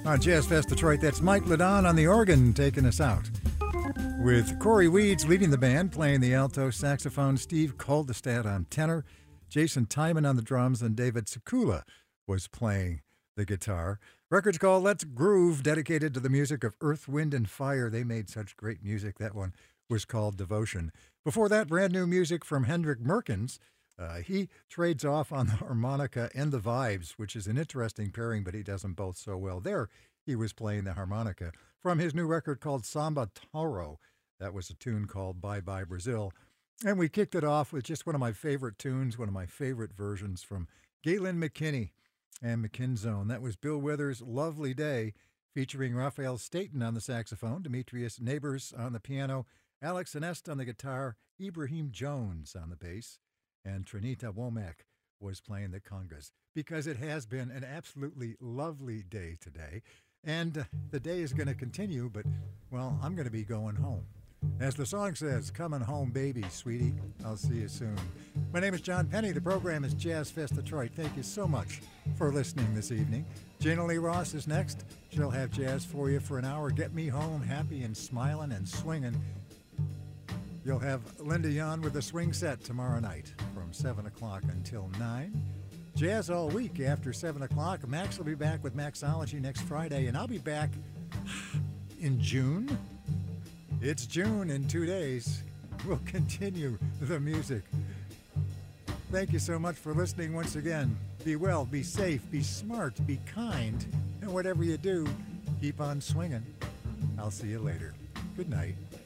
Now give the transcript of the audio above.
On Jazz Fest Detroit, that's Mike Ladon on the organ taking us out. With Corey Weeds leading the band, playing the alto saxophone, Steve Kuldestad on tenor, Jason Timon on the drums, and David Sekula was playing the guitar. Record's called Let's Groove, dedicated to the music of Earth, Wind, and Fire. They made such great music. That one was called Devotion. Before that, brand new music from Hendrik Merkens. He trades off on the harmonica and the vibes, which is an interesting pairing, but he does them both so well. There, he was playing the harmonica. From his new record called Samba Toro, that was a tune called Bye Bye Brazil. And we kicked it off with just one of my favorite tunes, one of my favorite versions from Galen McKinney and McKinzone. That was Bill Withers' Lovely Day, featuring Raphael Staten on the saxophone, Demetrius Neighbors on the piano, Alex Inest on the guitar, Ibrahim Jones on the bass, and Trinita Womack was playing the congas, because it has been an absolutely lovely day today. And the day is going to continue, but, well, I'm going to be going home. As the song says, coming home, baby, sweetie. I'll see you soon. My name is John Penny. The program is Jazz Fest Detroit. Thank you so much for listening this evening. Jana Lee Ross is next. She'll have jazz for you for an hour. Get me home happy and smiling and swinging. You'll have Linda Young with the swing set tomorrow night from 7 o'clock until 9. Jazz all week after 7 o'clock. Max will be back with Maxology next Friday, and I'll be back in June. It's June in 2 days. We'll continue the music. Thank you so much for listening once again. Be well, be safe, be smart, be kind, and whatever you do, keep on swinging. I'll see you later. Good night.